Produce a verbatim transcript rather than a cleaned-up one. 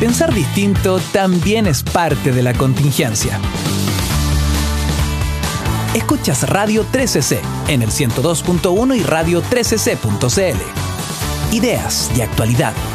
pensar distinto también es parte de la contingencia. Escuchas Radio trece ce en el ciento dos punto uno y radio trece ce punto ce ele. Ideas y actualidad